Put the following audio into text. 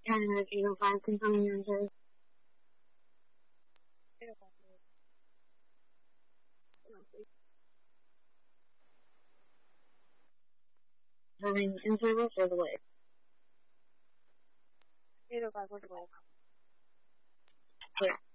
Canada 805, confirming your answers. 805. Having in service or the way? 805, we're delayed. Clear.